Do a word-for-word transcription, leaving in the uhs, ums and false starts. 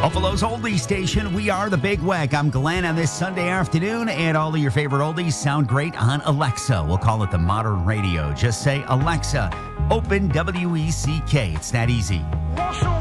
Buffalo's Oldie Station. We are the Big Weck. I'm Glenn on this Sunday afternoon, and all of your favorite oldies sound great on Alexa. We'll call it the modern radio. Just say, Alexa, open W E C K. It's that easy.